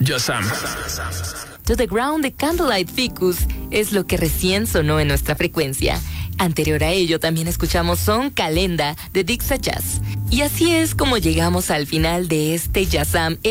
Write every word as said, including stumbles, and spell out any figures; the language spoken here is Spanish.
Yazam. To the Ground de Candlelight Ficus es lo que recién sonó en nuestra frecuencia. Anterior a ello también escuchamos Son Calenda de Dixa Jazz. Y así es como llegamos al final de este Yazam